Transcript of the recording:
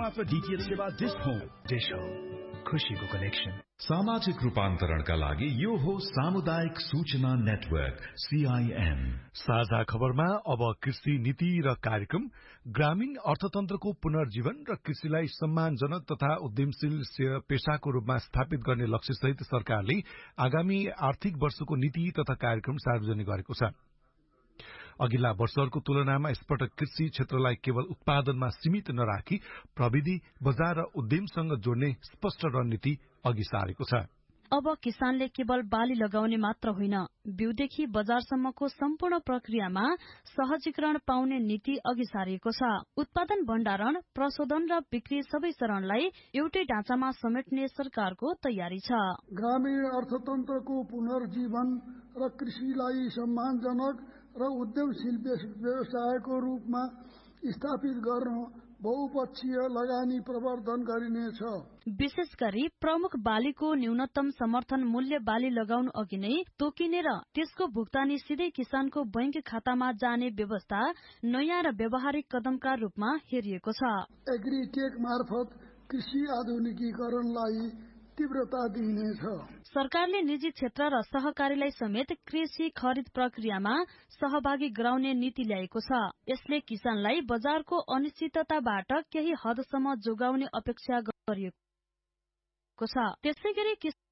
मात्र डीटीएच सेवा dish home. खुशीको कनेक्सन। सामाजिक रूपान्तरणका लागि यो हो सामुदायिक सूचना नेटवर्क CIN। साझा खबरमा अब कृषि नीति र कार्यक्रम, ग्रामीण अर्थतन्त्रको पुनर्जीवन र कृषिलाई सम्मानजनक तथा उद्यमशील पेशाको रूपमा स्थापित गर्ने लक्ष्यसहित सरकारले आगामी आर्थिक वर्षको नीति तथा कार्यक्रम सार्वजनिक गरेको छ। अघिल्ला वर्षहरूको तुलनामा यसपटक कृषि क्षेत्रलाई केवल उत्पादनमा सीमित नराखी प्रविधि, बजार र उद्यमसँग जोड्ने स्पष्ट रणनीति अघि सारेको छ। अब किसानले केवल बाली लगाउने मात्र होइन, बिउदेखि बजारसम्मको सम्पूर्ण प्रक्रियामा सहजीकरण पाउने नीति अघि सारिएको छ। उत्पादन, भण्डारण, प्रशोधन र बिक्री सबै चरणलाई एउटै ढाँचामा समेट्ने सरकारको तयारी छ। ग्रामीण अर्थतन्त्रको पुनर्जीवन र कृषिलाई सम्मानजनक र उद्यमशील व्यवसायको रूपमा स्थापित गर्न बहुपक्षीय लगानी प्रवर्धन गरिनेछ। विशेष गरी प्रमुख बालीको न्यूनतम समर्थन मूल्य बाली लगाउनु अघि नै तोकिने र त्यसको भुक्तानी सिधै किसानको बैंक खातामा जाने व्यवस्था नयाँ र व्यावहारिक कदमका रूपमा हेरिएको छ। एग्रीटेक मार्फत कृषि आधुनिकीकरणलाई तीव्रता दिइनेछ। सरकारले निजी क्षेत्र र सहकारीलाई समेत कृषि खरिद प्रक्रियामा सहभागी गराउने नीति ल्याएको छ। यसले किसानलाई बजारको अनिश्चितताबाट केही हदसम्म जोगाउने अपेक्षा गरिएको छ। त्यसैगरी